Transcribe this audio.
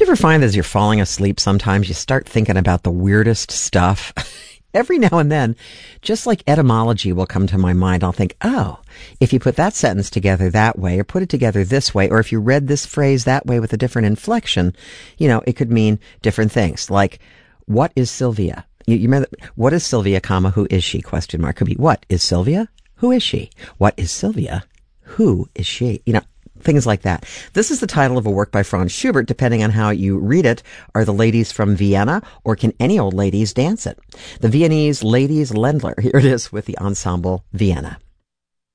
you ever find that as you're falling asleep, sometimes you start thinking about the weirdest stuff? Every now and then, just like etymology will come to my mind, I'll think, oh, if you put that sentence together that way, or put it together this way, or if you read this phrase that way with a different inflection, it could mean different things. Like, what is Sylvia? You remember, what is Sylvia, comma, who is she, question mark. Could be, what is Sylvia? Who is she? What is Sylvia? Who is she? Things like that. This is the title of a work by Franz Schubert. Depending on how you read it, are the ladies from Vienna, or can any old ladies dance it? The Viennese Ladies Ländler. Here it is with the Ensemble Vienna.